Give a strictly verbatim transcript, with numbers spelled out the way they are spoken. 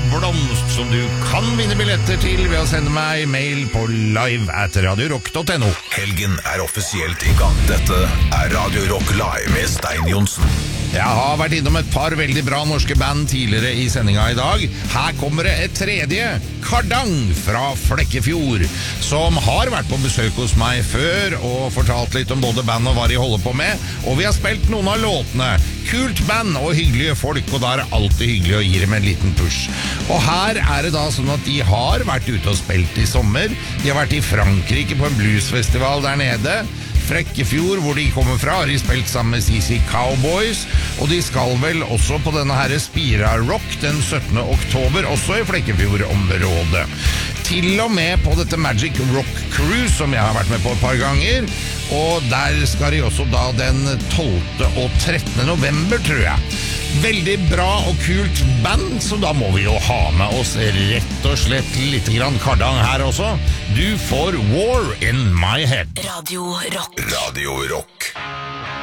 blomst som du kan vinne billetter til ved å sende meg mail på live at radiorock punktum no. Helgen er offisielt i gang. Dette er Radio Rock Live med Stein Johnsen. Jeg har vært innom et par veldig bra norske band tidligere i sendinga i dag. Her kommer det et tredje, Kardang fra Flekkefjord, som har vært på besøk hos meg før og fortalt litt om både band og hva de holder på med, og vi har spilt noen av låtene. Kult band og hyggelige folk, og da er det alltid hyggelig å gi dem en liten push. Og her er det da sånn at de har vært ute og spilt i sommer. De har vært i Frankrike på en bluesfestival der nede. Flekkefjord, hvor de kommer fra, har de spilt sammen med C C Cowboys, og de skal vel også på denne her Spira Rock den syttende oktober, også i Flekkefjord-området. Til og med på dette Magic Rock Cruise, som jeg har vært med på et par ganger, og der skal de også da den tolvte og trettende november, tror jeg. Veldig bra og kult band, så da må vi jo ha med oss rett og slett litt grann Kardang her også. Du får War in My Head. Radio Rock. Radio Rock.